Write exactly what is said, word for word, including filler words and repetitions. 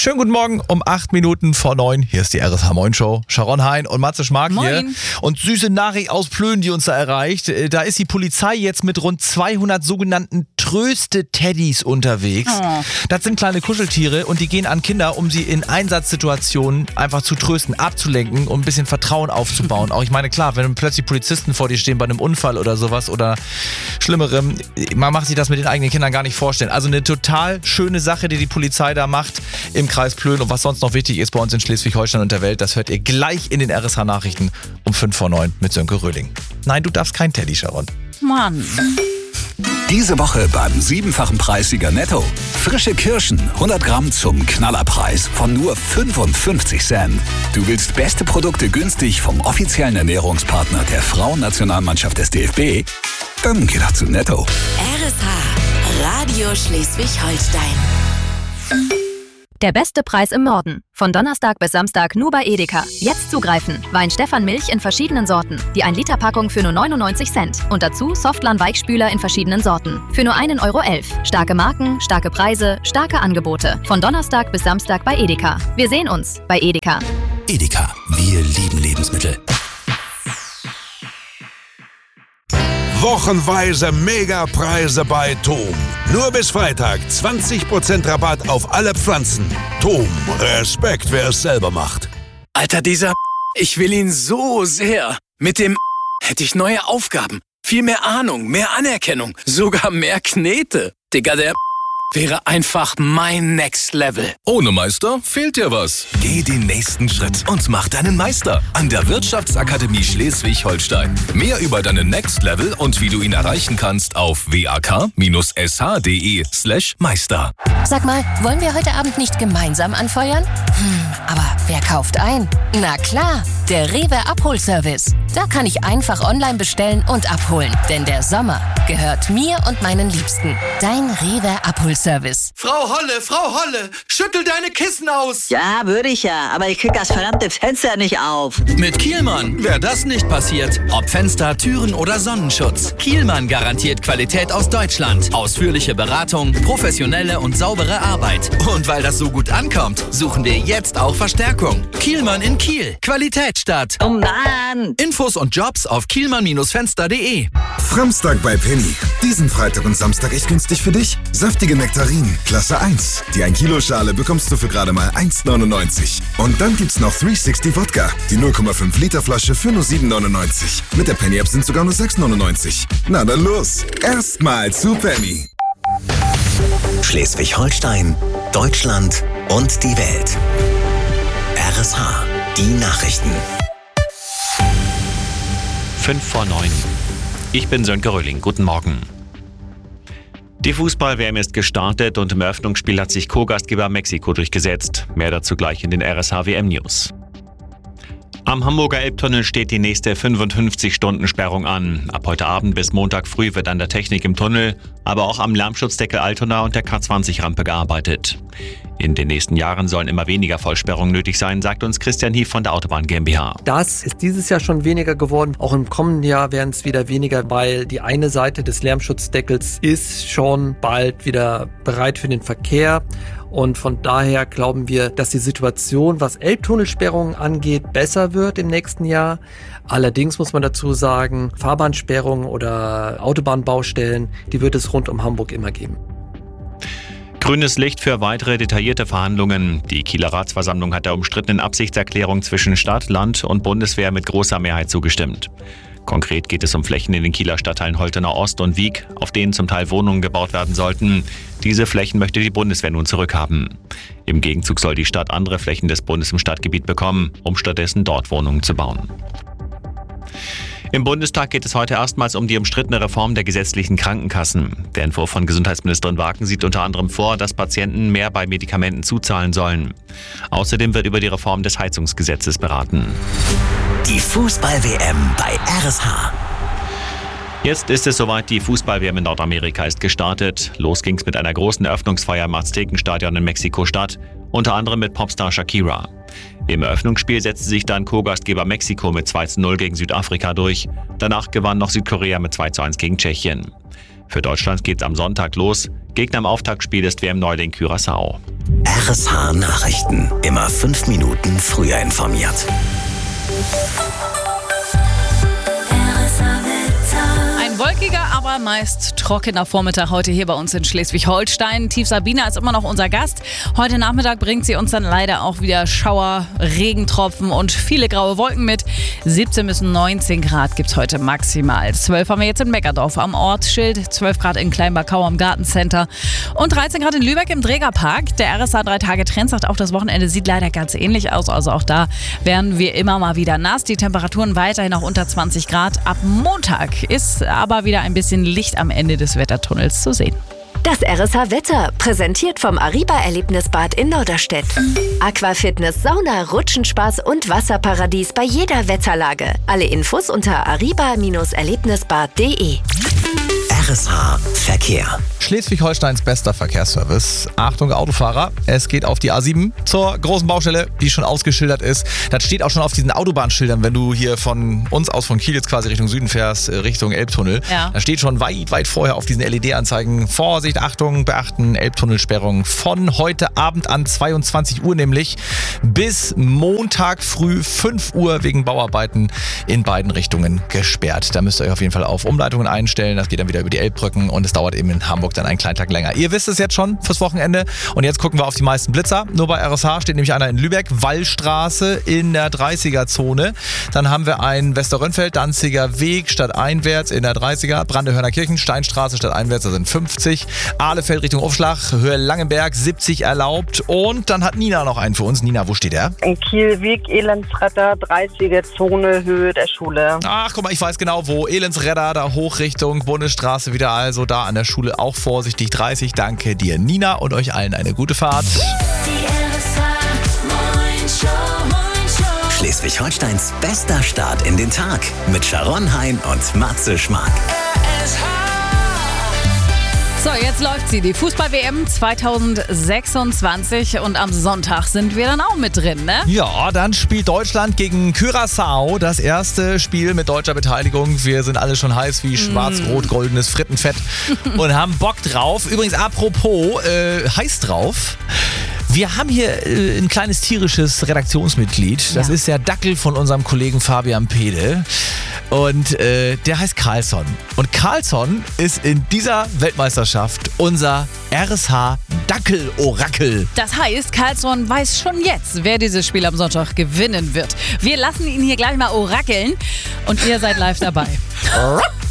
Schönen guten Morgen um acht Minuten vor neun. Hier ist die R S H Moin Show. Sharon Hein und Matze Schmark hier. Und süße Nachricht aus Plön, die uns da erreicht. Da ist die Polizei jetzt mit rund zweihundert sogenannten Tröste-Teddys unterwegs. Oh. Das sind kleine Kuscheltiere und die gehen an Kinder, um sie in Einsatzsituationen einfach zu trösten, abzulenken, um ein bisschen Vertrauen aufzubauen. Auch ich meine, klar, wenn plötzlich Polizisten vor dir stehen bei einem Unfall oder sowas oder Schlimmerem, man macht sich das mit den eigenen Kindern gar nicht vorstellen. Also eine total schöne Sache, die die Polizei da macht im Kreis Plön. Und was sonst noch wichtig ist bei uns in Schleswig-Holstein und der Welt, das hört ihr gleich in den R S H-Nachrichten um fünf vor neun mit Sönke Röhling. Nein, du darfst kein Teddy, Sharon. Mann. Diese Woche beim siebenfachen Preissieger Netto. Frische Kirschen, hundert Gramm zum Knallerpreis von nur fünfundfünfzig Cent. Du willst beste Produkte günstig vom offiziellen Ernährungspartner der Frauennationalmannschaft des D F B? Dann geh doch zu Netto. R S H, Radio Schleswig-Holstein. Der beste Preis im Norden. Von Donnerstag bis Samstag nur bei Edeka. Jetzt zugreifen. Wein Stefan Milch in verschiedenen Sorten. Die ein Liter Packung für nur neunundneunzig Cent. Und dazu Softlan Weichspüler in verschiedenen Sorten. Für nur einen Euro elf. Starke Marken, starke Preise, starke Angebote. Von Donnerstag bis Samstag bei Edeka. Wir sehen uns bei Edeka. Edeka, wir lieben Lebensmittel. Wochenweise Megapreise bei Tom. Nur bis Freitag zwanzig Prozent Rabatt auf alle Pflanzen. Tom, Respekt, wer es selber macht. Alter, dieser ich will ihn so sehr. Mit dem hätte ich neue Aufgaben, viel mehr Ahnung, mehr Anerkennung, sogar mehr Knete. Digga, der wäre einfach mein Next Level. Ohne Meister fehlt dir was. Geh den nächsten Schritt und mach deinen Meister an der Wirtschaftsakademie Schleswig-Holstein. Mehr über deinen Next Level und wie du ihn erreichen kannst auf wak-sh.de slash Meister. Sag mal, wollen wir heute Abend nicht gemeinsam anfeuern? Hm, aber wer kauft ein? Na klar, der Rewe Abholservice. Da kann ich einfach online bestellen und abholen. Denn der Sommer gehört mir und meinen Liebsten. Dein Rewe Abholservice. Service. Frau Holle, Frau Holle, schüttel deine Kissen aus. Ja, würde ich ja, aber ich krieg das verdammte Fenster nicht auf. Mit Kielmann wäre das nicht passiert. Ob Fenster, Türen oder Sonnenschutz. Kielmann garantiert Qualität aus Deutschland. Ausführliche Beratung, professionelle und saubere Arbeit. Und weil das so gut ankommt, suchen wir jetzt auch Verstärkung. Kielmann in Kiel. Qualität statt. Oh Mann! Infos und Jobs auf kielmann Fenster punkt de. Samstag bei Penny. Diesen Freitag und Samstag echt günstig für dich. Saftige Nektarinen, Klasse eins. Die ein Kilo Schale bekommst du für gerade mal eins neunundneunzig. Und dann gibt's noch dreihundertsechzig Wodka. Die null Komma fünf Liter Flasche für nur sieben neunundneunzig. Mit der Penny App sind sogar nur sechs neunundneunzig. Na dann los. Erstmal zu Penny. Schleswig-Holstein, Deutschland und die Welt. R S H, die Nachrichten. fünf vor neun. Ich bin Sönke Röhling. Guten Morgen. Die Fußball-W M ist gestartet und im Eröffnungsspiel hat sich Co-Gastgeber Mexiko durchgesetzt. Mehr dazu gleich in den R S H-W M-News. Am Hamburger Elbtunnel steht die nächste fünfundfünfzig-Stunden-Sperrung an. Ab heute Abend bis Montag früh wird an der Technik im Tunnel, aber auch am Lärmschutzdeckel Altona und der K zwanzig-Rampe gearbeitet. In den nächsten Jahren sollen immer weniger Vollsperrungen nötig sein, sagt uns Christian Hief von der Autobahn GmbH. Das ist dieses Jahr schon weniger geworden. Auch im kommenden Jahr werden es wieder weniger, weil die eine Seite des Lärmschutzdeckels ist schon bald wieder bereit für den Verkehr. Und von daher glauben wir, dass die Situation, was Elbtunnelsperrungen angeht, besser wird im nächsten Jahr. Allerdings muss man dazu sagen, Fahrbahnsperrungen oder Autobahnbaustellen, die wird es rund um Hamburg immer geben. Grünes Licht für weitere detaillierte Verhandlungen. Die Kieler Ratsversammlung hat der umstrittenen Absichtserklärung zwischen Stadt, Land und Bundeswehr mit großer Mehrheit zugestimmt. Konkret geht es um Flächen in den Kieler Stadtteilen Holtenau Ost und Wiek, auf denen zum Teil Wohnungen gebaut werden sollten. Diese Flächen möchte die Bundeswehr nun zurückhaben. Im Gegenzug soll die Stadt andere Flächen des Bundes im Stadtgebiet bekommen, um stattdessen dort Wohnungen zu bauen. Im Bundestag geht es heute erstmals um die umstrittene Reform der gesetzlichen Krankenkassen. Der Entwurf von Gesundheitsministerin Wagen sieht unter anderem vor, dass Patienten mehr bei Medikamenten zuzahlen sollen. Außerdem wird über die Reform des Heizungsgesetzes beraten. Die Fußball-W M bei R S H. Jetzt ist es soweit, die Fußball-W M in Nordamerika ist gestartet. Los ging's mit einer großen Eröffnungsfeier im Aztekenstadion in Mexiko-Stadt, unter anderem mit Popstar Shakira. Im Eröffnungsspiel setzte sich dann Co-Gastgeber Mexiko mit zwei zu null gegen Südafrika durch. Danach gewann noch Südkorea mit zwei zu eins gegen Tschechien. Für Deutschland geht's am Sonntag los. Gegner im Auftaktspiel ist W M-Neuling Curaçao. R S H Nachrichten. Immer fünf Minuten früher informiert. Ein wolkiger, aber meist trockener Vormittag heute hier bei uns in Schleswig-Holstein. Tief Sabina ist immer noch unser Gast. Heute Nachmittag bringt sie uns dann leider auch wieder Schauer, Regentropfen und viele graue Wolken mit. siebzehn bis neunzehn Grad gibt es heute maximal. zwölf haben wir jetzt in Meckerdorf am Ortsschild, zwölf Grad in Kleinbachau am Gartencenter und dreizehn Grad in Lübeck im Trägerpark. Der R S A drei Tage Trend sagt auch, das Wochenende sieht leider ganz ähnlich aus. Also auch da werden wir immer mal wieder nass. Die Temperaturen weiterhin auch unter zwanzig Grad. Ab Montag ist aber wieder ein bisschen Licht am Ende des Wettertunnels zu sehen. Das R S H-Wetter, präsentiert vom Ariba-Erlebnisbad in Norderstedt. Aquafitness, Sauna, Rutschenspaß und Wasserparadies bei jeder Wetterlage. Alle Infos unter ariba Erlebnisbad punkt de. R S H Verkehr. Schleswig-Holsteins bester Verkehrsservice. Achtung Autofahrer, es geht auf die A sieben zur großen Baustelle, die schon ausgeschildert ist. Das steht auch schon auf diesen Autobahnschildern, wenn du hier von uns aus von Kiel jetzt quasi Richtung Süden fährst, Richtung Elbtunnel. Ja. Da steht schon weit, weit vorher auf diesen L E D-Anzeigen: Vorsicht, Achtung, beachten, Elbtunnelsperrung von heute Abend an zweiundzwanzig Uhr nämlich bis Montag früh fünf Uhr wegen Bauarbeiten in beiden Richtungen gesperrt. Da müsst ihr euch auf jeden Fall auf Umleitungen einstellen. Das geht dann wieder über die Elbbrücken und es dauert eben in Hamburg dann einen kleinen Tag länger. Ihr wisst es jetzt schon fürs Wochenende und jetzt gucken wir auf die meisten Blitzer. Nur bei R S H steht nämlich einer in Lübeck, Wallstraße in der dreißiger-Zone. Dann haben wir einen Westerrönfeld, Danziger Weg stadteinwärts in der dreißiger, Brandehörner Kirchen, Steinstraße stadteinwärts, da sind fünfzig, Ahlefeld Richtung Aufschlag, Höhe Langenberg, siebzig erlaubt und dann hat Nina noch einen für uns. Nina, wo steht er? In Kielweg, Elendsretter, dreißiger-Zone, Höhe der Schule. Ach, guck mal, ich weiß genau wo. Elendsretter, da hoch Richtung Bundesstraße wieder, also da an der Schule auch vorsichtig. dreißig, danke dir Nina und euch allen eine gute Fahrt. Schleswig-Holsteins bester Start in den Tag mit Sharon Hein und Matze Schmark. So, jetzt läuft sie, die Fußball-W M zweitausendsechsundzwanzig und am Sonntag sind wir dann auch mit drin, ne? Ja, dann spielt Deutschland gegen Curaçao, das erste Spiel mit deutscher Beteiligung. Wir sind alle schon heiß wie schwarz-rot-goldenes Frittenfett und haben Bock drauf. Übrigens, apropos, äh, heiß drauf. Wir haben hier äh, ein kleines tierisches Redaktionsmitglied. Das ja. ist der Dackel von unserem Kollegen Fabian Pede. Und äh, der heißt Carlsson. Und Carlsson ist in dieser Weltmeisterschaft unser R S H-Dackel-Orakel. Das heißt, Carlsson weiß schon jetzt, wer dieses Spiel am Sonntag gewinnen wird. Wir lassen ihn hier gleich mal orakeln und ihr seid live dabei.